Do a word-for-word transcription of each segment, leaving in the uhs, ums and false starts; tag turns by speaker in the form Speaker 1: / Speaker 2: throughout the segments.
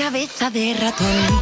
Speaker 1: Cabeza de ratón.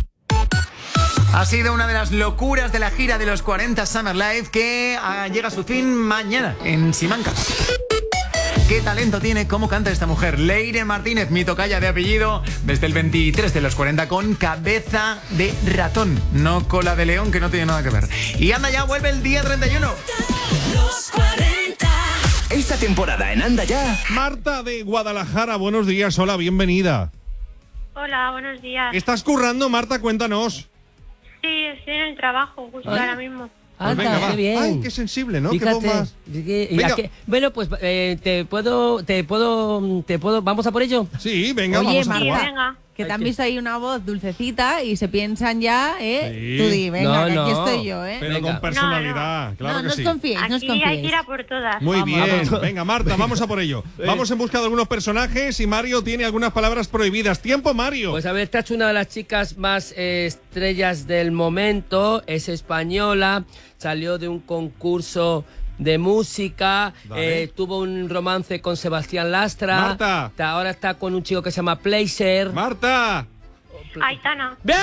Speaker 2: Ha sido una de las locuras de la gira de los cuarenta Summer Live que ah, llega a su fin mañana en Simancas. ¿Qué talento tiene? ¿Cómo canta esta mujer? Leire Martínez, mi tocaya de apellido, desde el veintitrés de los cuarenta con cabeza de ratón, no cola de león, que no tiene nada que ver. Y anda ya, vuelve el día treinta y uno.
Speaker 1: Los cuarenta.
Speaker 3: Esta temporada en Anda Ya.
Speaker 4: Marta de Guadalajara, buenos días, hola, bienvenida.
Speaker 5: Hola, buenos días.
Speaker 4: ¿Estás currando, Marta? Cuéntanos.
Speaker 5: Sí, estoy en el trabajo justo
Speaker 6: Ay.
Speaker 5: ahora mismo.
Speaker 4: Pues
Speaker 6: Anda,
Speaker 4: venga, va.
Speaker 6: qué bien.
Speaker 4: Ay, qué sensible, ¿no?
Speaker 6: Fíjate,
Speaker 4: Qué bombas.
Speaker 6: y- y
Speaker 4: Venga.
Speaker 6: a qué- bueno, pues eh, te puedo, te puedo, te puedo, vamos a por ello.
Speaker 4: Sí, venga,
Speaker 7: Oye,
Speaker 4: vamos a
Speaker 5: Sí,
Speaker 7: Marta.
Speaker 4: jugar.
Speaker 5: venga.
Speaker 7: Que te
Speaker 6: Hay
Speaker 7: han
Speaker 6: que-
Speaker 7: visto ahí una voz dulcecita y se piensan ya, ¿eh?
Speaker 4: Sí.
Speaker 7: Tú di, venga,
Speaker 6: No,
Speaker 7: que aquí
Speaker 6: no.
Speaker 7: estoy yo, ¿eh?
Speaker 4: Pero
Speaker 6: Venga.
Speaker 4: con personalidad, claro
Speaker 7: no,
Speaker 4: que
Speaker 7: no os
Speaker 4: sí.
Speaker 7: confiéis, no os
Speaker 5: Aquí hay que
Speaker 7: confiéis.
Speaker 5: ir a por todas.
Speaker 4: Muy
Speaker 6: Vamos,
Speaker 4: bien,
Speaker 6: vamos.
Speaker 4: venga Marta, vamos a por ello. Vamos en busca de algunos personajes y Mario tiene algunas palabras prohibidas. Tiempo, Mario.
Speaker 6: Pues a ver, esta es una de las chicas más eh, estrellas del momento, es española, salió de un concurso de música,
Speaker 4: Vale.
Speaker 6: eh, tuvo un romance con Sebastián Lastra,
Speaker 4: Marta.
Speaker 6: Ta- ahora está con un chico que se llama Placer.
Speaker 4: Marta.
Speaker 5: Aitana.
Speaker 6: ¡Bien!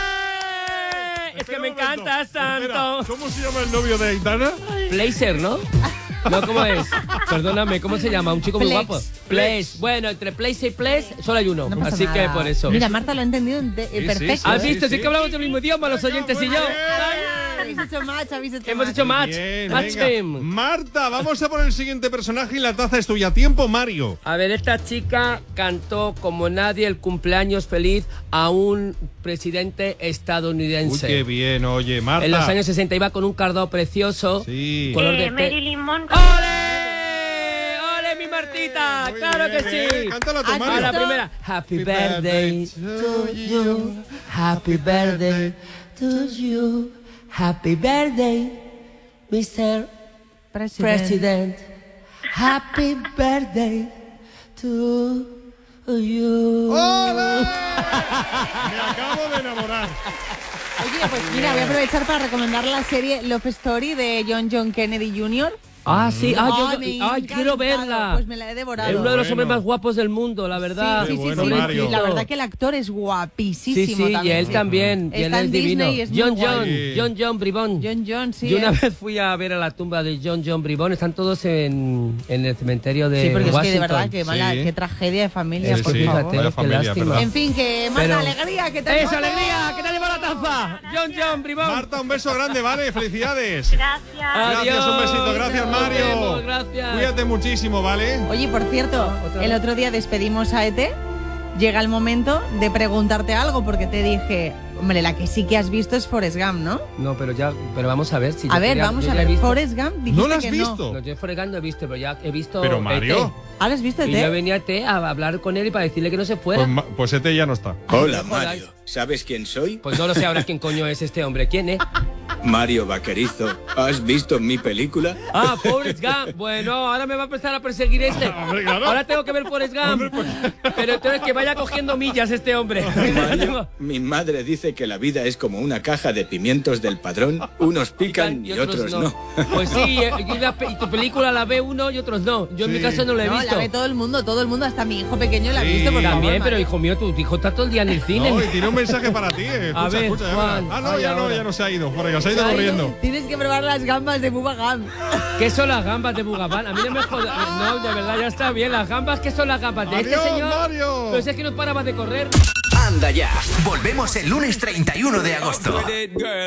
Speaker 6: Es
Speaker 4: Espera
Speaker 6: que me
Speaker 4: un momento.
Speaker 6: encanta
Speaker 4: Espera,
Speaker 6: tanto.
Speaker 4: ¿cómo se llama el novio de Aitana?
Speaker 6: Placer, ¿no? No, ¿cómo es? Perdóname, ¿cómo se llama? Un chico muy
Speaker 7: Flex.
Speaker 6: guapo. Place. Bueno, entre Place y Place solo hay uno.
Speaker 7: No pasa
Speaker 6: así que
Speaker 7: nada.
Speaker 6: por eso.
Speaker 7: Mira, Marta lo ha entendido ente-
Speaker 4: Sí, sí,
Speaker 7: perfecto.
Speaker 6: ¿Has
Speaker 4: sí,
Speaker 7: ¿eh?
Speaker 6: visto? Sí,
Speaker 4: sí.
Speaker 6: que hablamos del mismo idioma, los oyentes y
Speaker 4: muy
Speaker 6: yo.
Speaker 4: bien.
Speaker 7: Habéis hecho match, habéis hecho
Speaker 6: Hemos
Speaker 7: match.
Speaker 6: hecho match.
Speaker 4: Bien,
Speaker 6: Match
Speaker 4: venga.
Speaker 6: game.
Speaker 4: Marta, vamos a por el siguiente personaje y la taza es tuya. Tiempo, Mario.
Speaker 6: A ver, esta chica cantó como nadie el cumpleaños feliz a un presidente
Speaker 4: Uy,
Speaker 6: estadounidense.
Speaker 4: qué bien, oye, Marta.
Speaker 6: En los años sesenta iba con un cardado precioso.
Speaker 4: Sí.
Speaker 6: Color de
Speaker 5: Eh,
Speaker 6: pe-
Speaker 5: Marilyn Monroe.
Speaker 6: ¡Ole! ¡Ole, mi Martita!
Speaker 4: Muy
Speaker 6: ¡Claro
Speaker 4: bien,
Speaker 6: que sí!
Speaker 4: eh. Cántala tú,
Speaker 7: ¿Has
Speaker 4: Mario.
Speaker 6: A la
Speaker 7: visto?
Speaker 6: primera. Happy birthday to you. Happy birthday to you. Happy birthday, mister
Speaker 7: President.
Speaker 6: President. Happy birthday to you.
Speaker 4: ¡Hola! Me acabo de enamorar.
Speaker 7: Oye, pues mira, voy a aprovechar para recomendar la serie Love Story de John John Kennedy junior
Speaker 6: Ah, sí. Ah, yo,
Speaker 7: Ay, me ha
Speaker 6: ay, quiero
Speaker 7: encantado.
Speaker 6: verla.
Speaker 7: Pues me la he devorado.
Speaker 6: Es uno de los
Speaker 4: Bueno.
Speaker 6: hombres más guapos del mundo, la verdad.
Speaker 7: Sí, sí, sí,
Speaker 4: bueno,
Speaker 7: sí.
Speaker 4: Mario.
Speaker 7: Y la verdad que el actor es
Speaker 6: Sí,
Speaker 7: guapísimo
Speaker 6: sí, y
Speaker 7: también.
Speaker 6: él también. Y él
Speaker 7: Está
Speaker 6: es
Speaker 7: en
Speaker 6: divino.
Speaker 7: Disney y es muy
Speaker 6: John
Speaker 7: guay.
Speaker 6: John,
Speaker 4: Sí.
Speaker 6: John John Bribón.
Speaker 7: John John, sí.
Speaker 6: Yo una
Speaker 7: ¿eh?
Speaker 6: vez fui a ver a la tumba de John John Bribón. Están todos en, en el cementerio de
Speaker 7: Sí, porque es que
Speaker 6: Washington.
Speaker 7: de verdad, qué mala,
Speaker 4: Sí.
Speaker 7: qué tragedia de familia,
Speaker 6: Sí,
Speaker 7: por
Speaker 6: sí,
Speaker 7: favor.
Speaker 6: fíjate,
Speaker 4: Vaya
Speaker 6: qué
Speaker 4: familia,
Speaker 6: lástima.
Speaker 4: ¿verdad?
Speaker 7: En fin, que Marta,
Speaker 6: Pero-
Speaker 7: alegría, que te
Speaker 6: ¡Esa alegría! ¡Que te ha llevado la taza! John John Bribón.
Speaker 4: Marta, un beso grande, ¿vale? Felicidades.
Speaker 5: Gracias.
Speaker 4: Gracias, un besito. Gracias,
Speaker 6: Nos
Speaker 4: Mario.
Speaker 6: vemos, gracias.
Speaker 4: Cuídate muchísimo, ¿vale?
Speaker 7: Oye, por cierto,
Speaker 6: Otra
Speaker 7: el
Speaker 6: vez.
Speaker 7: otro día despedimos a Ete. Llega el momento de preguntarte algo, porque te dije, hombre, la que sí que has visto es Forrest Gump, ¿no?
Speaker 6: No, pero ya, pero vamos a ver si
Speaker 7: A
Speaker 6: yo
Speaker 7: ver,
Speaker 6: quería-
Speaker 7: vamos
Speaker 6: yo
Speaker 7: a
Speaker 6: ya he
Speaker 7: ver.
Speaker 6: visto-
Speaker 7: Forrest Gump, dijiste
Speaker 4: ¿No lo has
Speaker 7: que
Speaker 4: visto?
Speaker 6: No, yo Forrest Gump no he visto, pero ya he visto.
Speaker 4: Pero
Speaker 6: E T.
Speaker 4: Mario.
Speaker 7: ¿Ah, lo has visto,
Speaker 6: Y yo
Speaker 7: Ete?
Speaker 6: venía a T a hablar con él y para decirle que no se fuera.
Speaker 4: Pues, Ma- pues este ya no está.
Speaker 3: Hola,
Speaker 6: no
Speaker 3: Mario.
Speaker 6: jodáis.
Speaker 3: ¿Sabes quién soy?
Speaker 6: Pues no lo sé ahora quién coño es este hombre. ¿Quién es?
Speaker 3: Mario Vaquerizo. ¿Has visto mi película?
Speaker 6: Ah, Forrest Gump. Bueno, ahora me va a empezar a perseguir este.
Speaker 4: Hombre, claro.
Speaker 6: Ahora tengo que ver Forrest Gump. Pero entonces que vaya cogiendo millas este hombre.
Speaker 3: Mario, mi madre dice que la vida es como una caja de pimientos del padrón. Unos pican y otros no.
Speaker 6: Pues sí, eh, y, la pe- y tu película la ve uno y otros no. Yo en mi
Speaker 4: Sí.
Speaker 6: caso no la he
Speaker 7: No,
Speaker 6: visto.
Speaker 7: la ve todo el mundo, todo el mundo, hasta mi hijo pequeño la ha
Speaker 4: Sí.
Speaker 7: visto, por favor.
Speaker 6: También, pero
Speaker 7: Mario.
Speaker 6: hijo mío, tu hijo está todo el día en el cine.
Speaker 4: No, y tiene un mensaje para ti. eh. Escucha,
Speaker 6: A ver,
Speaker 4: escucha. ya
Speaker 6: Juan.
Speaker 4: verás. Ah, no,
Speaker 6: Ay,
Speaker 4: ya no,
Speaker 6: ahora.
Speaker 4: ya no se ha ido. Por se ha ido
Speaker 7: Ay,
Speaker 4: corriendo.
Speaker 7: Tienes que probar las gambas de Bubba Gump.
Speaker 6: ¿Qué son las gambas de Bugabán? A mí no me jodas. No, de verdad, ya está bien. Las gambas, ¿qué son las gambas? ¿De este
Speaker 4: Adiós,
Speaker 6: señor?
Speaker 4: Mario.
Speaker 6: Pero si es que no paraba de correr.
Speaker 3: Anda ya. Volvemos el lunes treinta y uno de agosto.